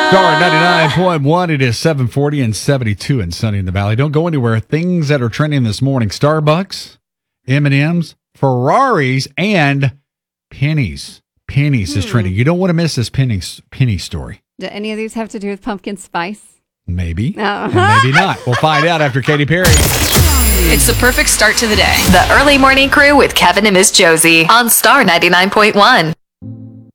Star 99.1. It is 740 and 72 and sunny in the valley. Don't go anywhere. Things that are trending this morning: Starbucks, M&M's, Ferraris, and pennies. Pennies is trending. You don't want to miss this penny story. Do any of these have to do with pumpkin spice? Maybe. And maybe not. We'll find out after Katy Perry. It's the perfect start to the day. The Early Morning Crew with Kevin and Miss Josie on Star 99.1.